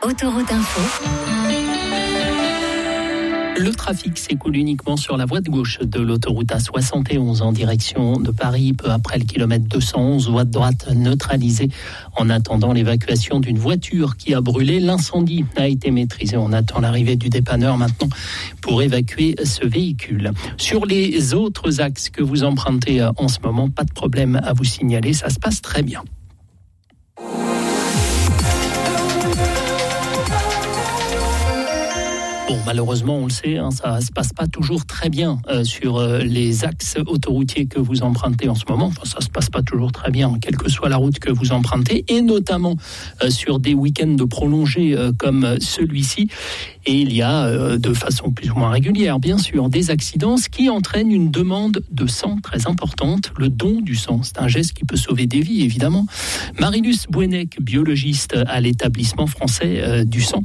Autoroute Info. Le trafic s'écoule uniquement sur la voie de gauche de l'autoroute A71 en direction de Paris, peu après le kilomètre 211, voie de droite neutralisée. En attendant l'évacuation d'une voiture qui a brûlé, l'incendie a été maîtrisé. On attend l'arrivée du dépanneur maintenant pour évacuer ce véhicule. Sur les autres axes que vous empruntez en ce moment, pas de problème à vous signaler, ça se passe très bien. Bon, malheureusement, on le sait, ça ne se passe pas toujours très bien sur les axes autoroutiers que vous empruntez en ce moment. Enfin, ça ne se passe pas toujours très bien, quelle que soit la route que vous empruntez, et notamment sur des week-ends prolongés comme celui-ci. Et il y a, de façon plus ou moins régulière, bien sûr, des accidents, ce qui entraîne une demande de sang très importante, le don du sang. C'est un geste qui peut sauver des vies, évidemment. Marilus Bouenec, biologiste à l'établissement français du sang,